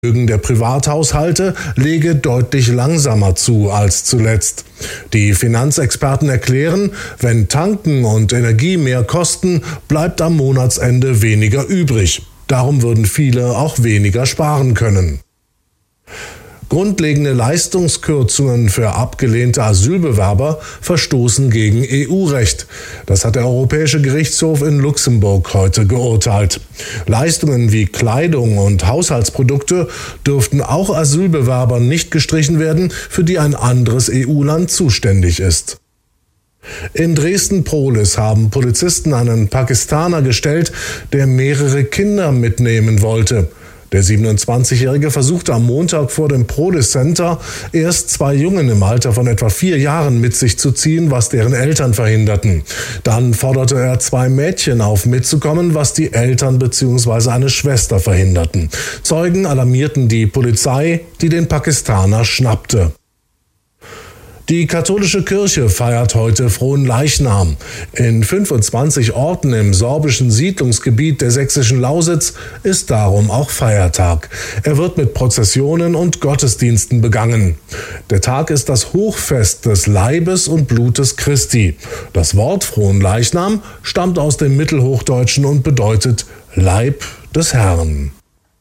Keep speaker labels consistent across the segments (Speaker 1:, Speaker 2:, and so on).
Speaker 1: Vermögen der Privathaushalte lege deutlich langsamer zu als zuletzt. Die Finanzexperten erklären, wenn Tanken und Energie mehr kosten, bleibt am Monatsende weniger übrig. Darum würden viele auch weniger sparen können. Grundlegende Leistungskürzungen für abgelehnte Asylbewerber verstoßen gegen EU-Recht. Das hat der Europäische Gerichtshof in Luxemburg heute geurteilt. Leistungen wie Kleidung und Haushaltsprodukte dürften auch Asylbewerbern nicht gestrichen werden, für die ein anderes EU-Land zuständig ist. In Dresden-Prohlis haben Polizisten einen Pakistaner gestellt, der mehrere Kinder mitnehmen wollte. Der 27-Jährige versuchte am Montag vor dem Prohlis Center erst 2 Jungen im Alter von etwa 4 Jahren mit sich zu ziehen, was deren Eltern verhinderten. Dann forderte er 2 Mädchen auf, mitzukommen, was die Eltern bzw. eine Schwester verhinderten. Zeugen alarmierten die Polizei, die den Pakistaner schnappte. Die katholische Kirche feiert heute Fronleichnam. In 25 Orten im sorbischen Siedlungsgebiet der sächsischen Lausitz ist darum auch Feiertag. Er wird mit Prozessionen und Gottesdiensten begangen. Der Tag ist das Hochfest des Leibes und Blutes Christi. Das Wort Fronleichnam stammt aus dem Mittelhochdeutschen und bedeutet Leib des Herrn.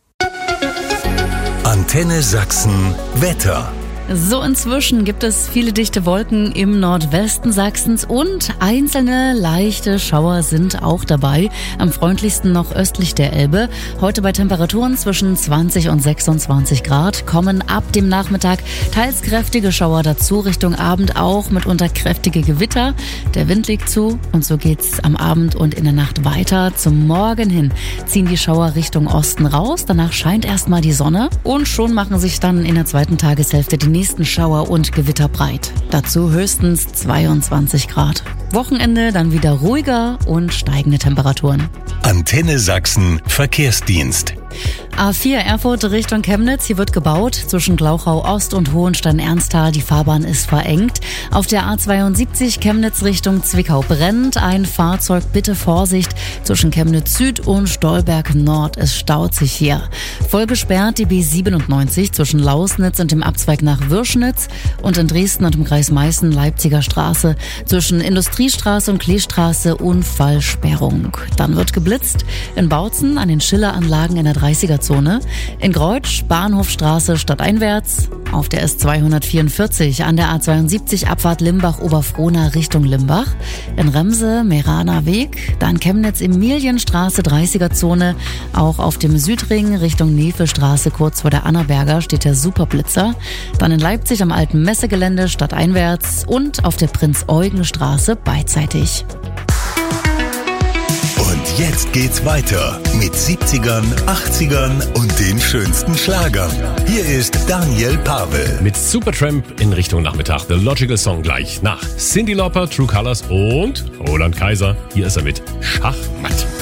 Speaker 2: Antenne Sachsen Wetter.
Speaker 3: So, inzwischen gibt es viele dichte Wolken im Nordwesten Sachsens und einzelne leichte Schauer sind auch dabei. Am freundlichsten noch östlich der Elbe. Heute bei Temperaturen zwischen 20 und 26 Grad kommen ab dem Nachmittag teils kräftige Schauer dazu, Richtung Abend auch mitunter kräftige Gewitter. Der Wind legt zu und so geht's am Abend und in der Nacht weiter. Zum Morgen hin ziehen die Schauer Richtung Osten raus. Danach scheint erstmal die Sonne und schon machen sich dann in der zweiten Tageshälfte die nächsten Schauer und Gewitter breit. Dazu höchstens 22 Grad. Wochenende dann wieder ruhiger und steigende Temperaturen.
Speaker 2: Antenne Sachsen Verkehrsdienst.
Speaker 3: A4 Erfurt Richtung Chemnitz. Hier wird gebaut zwischen Glauchau Ost und Hohenstein-Ernsthal. Die Fahrbahn ist verengt. Auf der A72 Chemnitz Richtung Zwickau brennt ein Fahrzeug. Bitte Vorsicht zwischen Chemnitz Süd und Stolberg Nord. Es staut sich hier. Voll gesperrt die B97 zwischen Lausnitz und dem Abzweig nach Würschnitz und in Dresden und im Kreis Meißen Leipziger Straße zwischen Industriestraße und Kleestraße Unfallsperrung. Dann wird geblitzt in Bautzen an den Schilleranlagen in der 30er-Zone, in Greutsch Bahnhofstraße stadteinwärts, auf der S244 an der A72 Abfahrt Limbach-Oberfrohna Richtung Limbach, in Remse Meraner Weg, dann Chemnitz-Emilienstraße 30er-Zone, auch auf dem Südring Richtung Nevestraße kurz vor der Annaberger steht der Superblitzer, dann in Leipzig am alten Messegelände stadteinwärts und auf der Prinz-Eugen-Straße beidseitig.
Speaker 2: Und jetzt geht's weiter mit 70ern, 80ern und den schönsten Schlagern. Hier ist Daniel Pavel.
Speaker 4: Mit Supertramp in Richtung Nachmittag. The Logical Song gleich nach Cyndi Lauper, True Colors und Roland Kaiser. Hier ist er mit Schachmatt.